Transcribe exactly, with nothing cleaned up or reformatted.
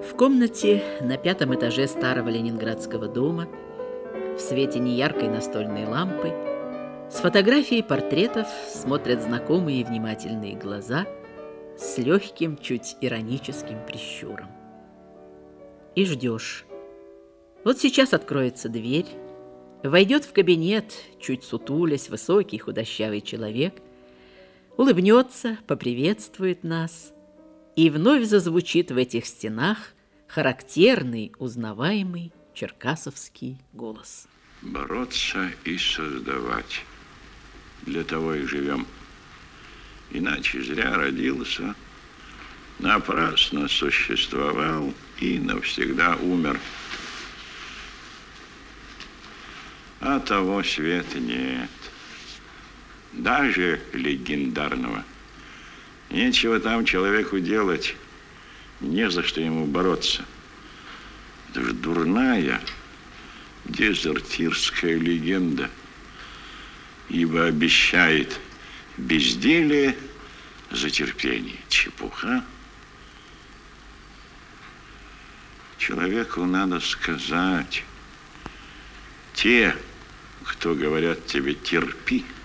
В комнате на пятом этаже старого ленинградского дома, в свете неяркой настольной лампы, с фотографией портретов смотрят знакомые и внимательные глаза с легким, чуть ироническим прищуром. И ждешь. Вот сейчас откроется дверь, войдет в кабинет, чуть сутулясь, высокий худощавый человек, улыбнется, поприветствует нас, и вновь зазвучит в этих стенах характерный, узнаваемый черкасовский голос. Бороться и создавать. Для того и живем. Иначе зря родился, напрасно существовал и навсегда умер. А того света нет. Даже легендарного. Нечего там человеку делать, не за что ему бороться. Это же дурная дезертирская легенда, ибо обещает безделие за терпение. Чепуха. Человеку надо сказать: те, кто говорят тебе терпи,